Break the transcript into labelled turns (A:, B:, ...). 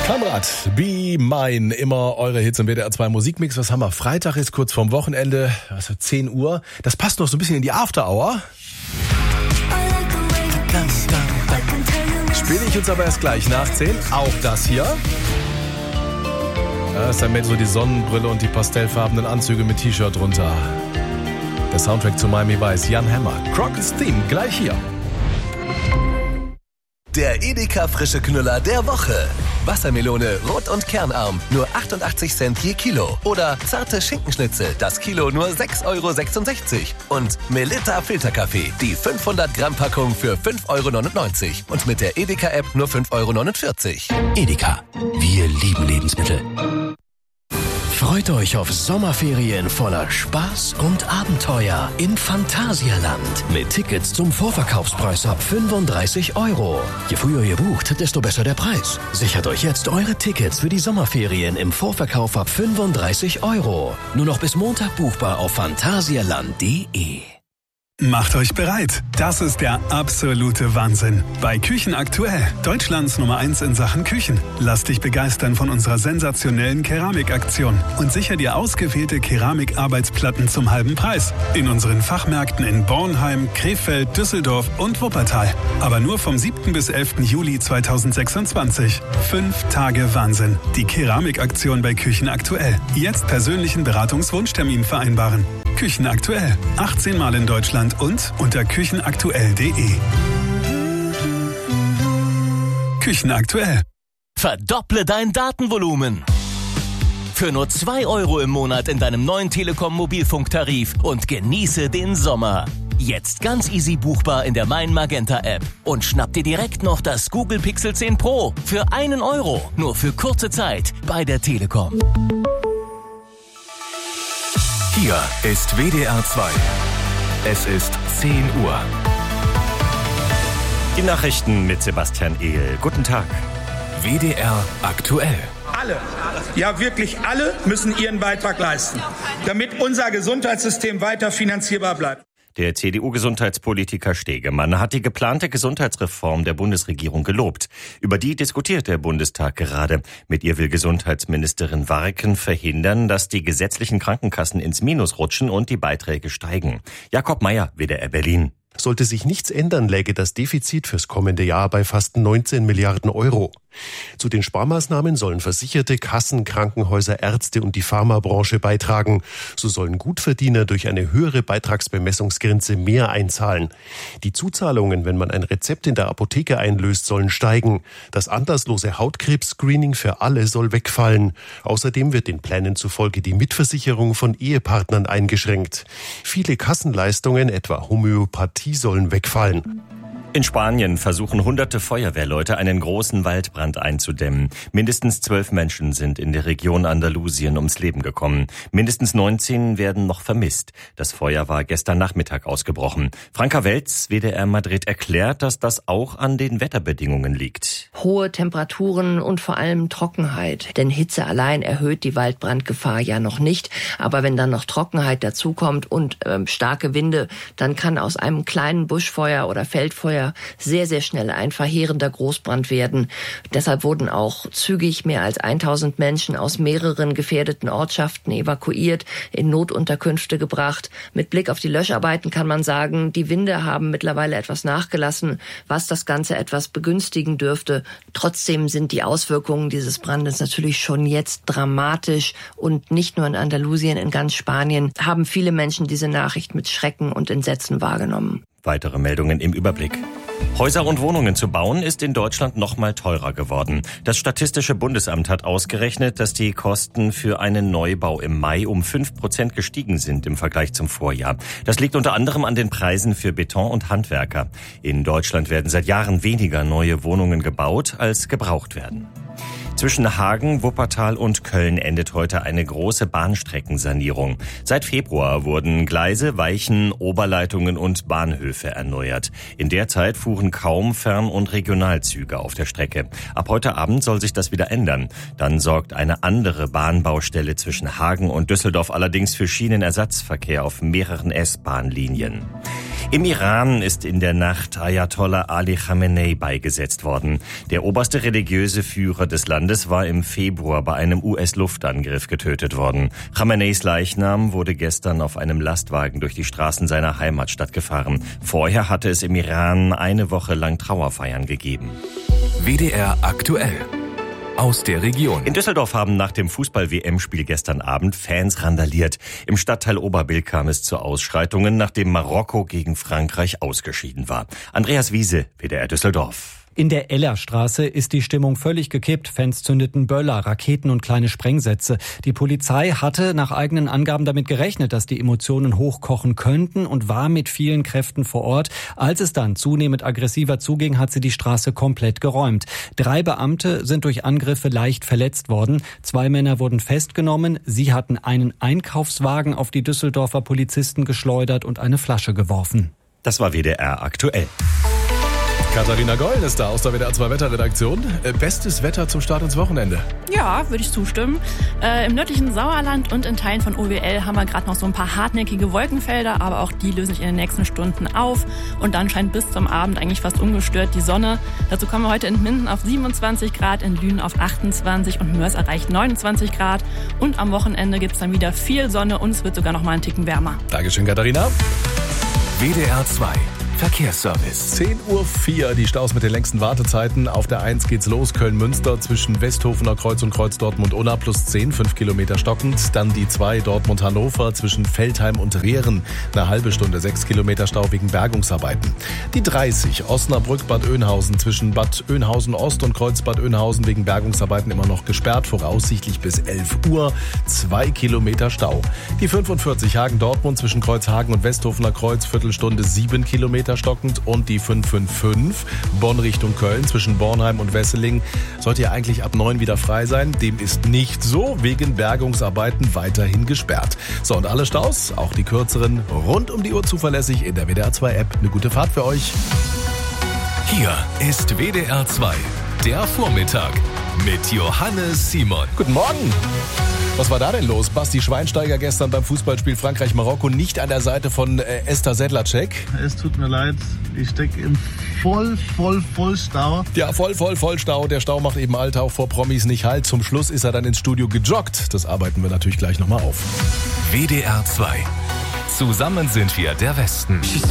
A: Kamerad, Be Mine, immer eure Hits im WDR 2 Musikmix. Was haben wir? Freitag ist kurz vorm Wochenende, 10 Uhr. Das passt noch so ein bisschen in die After-Hour. Spiele ich uns aber erst gleich nach 10. Auch das hier. Da ist dann mehr so die Sonnenbrille und die pastellfarbenen Anzüge mit T-Shirt drunter. Der Soundtrack zu Miami Vice, Jan Hammer. Crockett's Theme, gleich hier.
B: Der Edeka frische Knüller der Woche. Wassermelone, rot und kernarm, nur 88 Cent je Kilo. Oder zarte Schinkenschnitzel, das Kilo nur 6,66 €. Und Melitta Filterkaffee, die 500 Gramm Packung für 5,99 € und mit der Edeka-App nur 5,49 €.
C: Edeka, wir lieben Lebensmittel. Freut euch auf Sommerferien voller Spaß und Abenteuer im Phantasialand. Mit Tickets zum Vorverkaufspreis ab 35 €. Je früher ihr bucht, desto besser der Preis. Sichert euch jetzt eure Tickets für die Sommerferien im Vorverkauf ab 35 €. Nur noch bis Montag buchbar auf phantasialand.de.
D: Macht euch bereit. Das ist der absolute Wahnsinn. Bei Küchen aktuell, Deutschlands Nummer 1 in Sachen Küchen. Lass dich begeistern von unserer sensationellen Keramikaktion und sicher dir ausgewählte Keramikarbeitsplatten zum halben Preis. In unseren Fachmärkten in Bornheim, Krefeld, Düsseldorf und Wuppertal. Aber nur vom 7. bis 11. Juli 2026. 5 Tage Wahnsinn. Die Keramikaktion bei Küchen aktuell. Jetzt persönlichen Beratungswunschtermin vereinbaren. Küchen aktuell. 18 Mal in Deutschland und unter küchenaktuell.de. Küchen aktuell.
C: Verdopple dein Datenvolumen. Für nur 2 € im Monat in deinem neuen Telekom Mobilfunktarif und genieße den Sommer. Jetzt ganz easy buchbar in der Mein Magenta App. Und schnapp dir direkt noch das Google Pixel 10 Pro für 1 €. Nur für kurze Zeit bei der Telekom.
E: Hier ist WDR 2. Es ist 10 Uhr.
F: Die Nachrichten mit Sebastian Ehl. Guten Tag.
E: WDR aktuell.
G: Alle, ja wirklich alle müssen ihren Beitrag leisten, damit unser Gesundheitssystem weiter finanzierbar bleibt.
F: Der CDU-Gesundheitspolitiker Stegemann hat die geplante Gesundheitsreform der Bundesregierung gelobt. Über die diskutiert der Bundestag gerade. Mit ihr will Gesundheitsministerin Warken verhindern, dass die gesetzlichen Krankenkassen ins Minus rutschen und die Beiträge steigen. Jakob Mayer, WDR Berlin.
H: Sollte sich nichts ändern, läge das Defizit fürs kommende Jahr bei fast 19 Milliarden €. Zu den Sparmaßnahmen sollen Versicherte, Kassen, Krankenhäuser, Ärzte und die Pharmabranche beitragen. So sollen Gutverdiener durch eine höhere Beitragsbemessungsgrenze mehr einzahlen. Die Zuzahlungen, wenn man ein Rezept in der Apotheke einlöst, sollen steigen. Das anlasslose Hautkrebs-Screening für alle soll wegfallen. Außerdem wird den Plänen zufolge die Mitversicherung von Ehepartnern eingeschränkt. Viele Kassenleistungen, etwa Homöopathie, sollen wegfallen.
F: In Spanien versuchen hunderte Feuerwehrleute, einen großen Waldbrand einzudämmen. Mindestens 12 Menschen sind in der Region Andalusien ums Leben gekommen. Mindestens 19 werden noch vermisst. Das Feuer war gestern Nachmittag ausgebrochen. Franka Welz, WDR Madrid, erklärt, dass das auch an den Wetterbedingungen liegt.
I: Hohe Temperaturen und vor allem Trockenheit. Denn Hitze allein erhöht die Waldbrandgefahr ja noch nicht. Aber wenn dann noch Trockenheit dazukommt und starke Winde, dann kann aus einem kleinen Buschfeuer oder Feldfeuer sehr, sehr schnell ein verheerender Großbrand werden. Deshalb wurden auch zügig mehr als 1000 Menschen aus mehreren gefährdeten Ortschaften evakuiert, in Notunterkünfte gebracht. Mit Blick auf die Löscharbeiten kann man sagen, die Winde haben mittlerweile etwas nachgelassen, was das Ganze etwas begünstigen dürfte. Trotzdem sind die Auswirkungen dieses Brandes natürlich schon jetzt dramatisch und nicht nur in Andalusien, in ganz Spanien haben viele Menschen diese Nachricht mit Schrecken und Entsetzen wahrgenommen.
F: Weitere Meldungen im Überblick. Häuser und Wohnungen zu bauen ist in Deutschland noch mal teurer geworden. Das Statistische Bundesamt hat ausgerechnet, dass die Kosten für einen Neubau im Mai um 5% gestiegen sind im Vergleich zum Vorjahr. Das liegt unter anderem an den Preisen für Beton und Handwerker. In Deutschland werden seit Jahren weniger neue Wohnungen gebaut, als gebraucht werden. Zwischen Hagen, Wuppertal und Köln endet heute eine große Bahnstreckensanierung. Seit Februar wurden Gleise, Weichen, Oberleitungen und Bahnhöfe erneuert. In der Zeit fuhren kaum Fern- und Regionalzüge auf der Strecke. Ab heute Abend soll sich das wieder ändern. Dann sorgt eine andere Bahnbaustelle zwischen Hagen und Düsseldorf allerdings für Schienenersatzverkehr auf mehreren S-Bahnlinien. Im Iran ist in der Nacht Ayatollah Ali Khamenei beigesetzt worden. Der oberste religiöse Führer des Landes war im Februar bei einem US-Luftangriff getötet worden. Khameneis Leichnam wurde gestern auf einem Lastwagen durch die Straßen seiner Heimatstadt gefahren. Vorher hatte es im Iran eine Woche lang Trauerfeiern gegeben.
E: WDR aktuell. Aus der Region.
F: In Düsseldorf haben nach dem Fußball-WM-Spiel gestern Abend Fans randaliert. Im Stadtteil Oberbilk kam es zu Ausschreitungen, nachdem Marokko gegen Frankreich ausgeschieden war. Andreas Wiese, WDR Düsseldorf.
J: In der Ellerstraße ist die Stimmung völlig gekippt. Fans zündeten Böller, Raketen und kleine Sprengsätze. Die Polizei hatte nach eigenen Angaben damit gerechnet, dass die Emotionen hochkochen könnten und war mit vielen Kräften vor Ort. Als es dann zunehmend aggressiver zuging, hat sie die Straße komplett geräumt. 3 Beamte sind durch Angriffe leicht verletzt worden. 2 Männer wurden festgenommen. Sie hatten einen Einkaufswagen auf die Düsseldorfer Polizisten geschleudert und eine Flasche geworfen.
F: Das war WDR aktuell.
A: Katharina Goll ist da aus der WDR 2 Wetterredaktion. Bestes Wetter zum Start ins Wochenende.
K: Ja, würde ich zustimmen. Im nördlichen Sauerland und in Teilen von OWL haben wir gerade noch so ein paar hartnäckige Wolkenfelder, aber auch die lösen sich in den nächsten Stunden auf. Und dann scheint bis zum Abend eigentlich fast ungestört die Sonne. Dazu kommen wir heute in Minden auf 27 Grad, in Lünen auf 28 und Mörs erreicht 29 Grad. Und am Wochenende gibt es dann wieder viel Sonne und es wird sogar noch mal einen Ticken wärmer.
A: Dankeschön, Katharina.
E: WDR 2 Verkehrsservice.
A: 10:04 Uhr, die Staus mit den längsten Wartezeiten. Auf der 1 geht's los, Köln-Münster zwischen Westhofener Kreuz und Kreuz Dortmund-Unna plus 10, 5 Kilometer stockend. Dann die 2 Dortmund-Hannover zwischen Veltheim und Rehren, eine halbe Stunde, 6 Kilometer Stau wegen Bergungsarbeiten. Die 30 Osnabrück-Bad Oeynhausen zwischen Bad Oeynhausen-Ost und Kreuz Bad Oeynhausen wegen Bergungsarbeiten immer noch gesperrt, voraussichtlich bis 11 Uhr, 2 Kilometer Stau. Die 45 Hagen-Dortmund zwischen Kreuzhagen und Westhofener Kreuz, Viertelstunde, 7 Kilometer stockend. Und die 555 Bonn Richtung Köln zwischen Bornheim und Wesseling sollte ja eigentlich ab 9 wieder frei sein. Dem ist nicht so, wegen Bergungsarbeiten weiterhin gesperrt. So, und alle Staus, auch die kürzeren, rund um die Uhr zuverlässig in der WDR 2 App. Eine gute Fahrt für euch.
E: Hier ist WDR 2, der Vormittag mit Johannes Simon.
A: Guten Morgen. Was war da denn los? Basti Schweinsteiger gestern beim Fußballspiel Frankreich-Marokko nicht an der Seite von Esther Sedlacek.
L: Es tut mir leid, ich stecke im Vollstau.
A: Ja, Vollstau. Der Stau macht eben Alltag vor Promis nicht halt. Zum Schluss ist er dann ins Studio gejoggt. Das arbeiten wir natürlich gleich nochmal auf.
E: WDR 2. Zusammen sind wir der Westen.